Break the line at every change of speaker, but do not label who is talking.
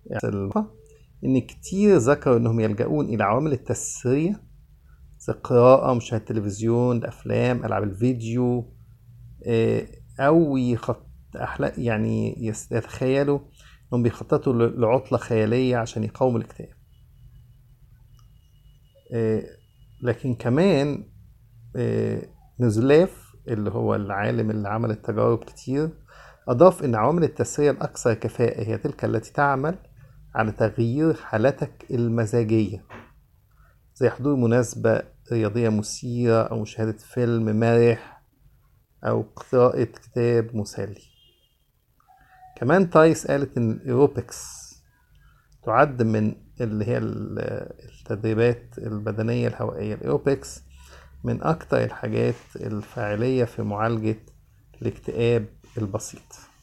يعني إن كتير ذكروا إنهم يلجؤون إلى عوامل التسرية زي القراءة، مشاهدة التلفزيون، الأفلام، ألعاب الفيديو، أو يعني يتخيلوا إنهم بيخططوا لعطلة خيالية عشان يقاوموا الاكتئاب. لكن كمان نزلاف اللي هو العالم اللي عمل التجارب كتير أضاف إن عوامل التسرية الأكثر كفاءة هي تلك التي تعمل على تغيير حالتك المزاجية، زي حضور مناسبة رياضية مثيرة، أو مشاهدة فيلم مرح، أو قراءة كتاب مسلي. كمان تايس قالت إن الإيروبكس تعد من اللي هي التدريبات البدنية الهوائية. الإيروبكس من أكتر الحاجات الفاعلية في معالجة الاكتئاب البسيط.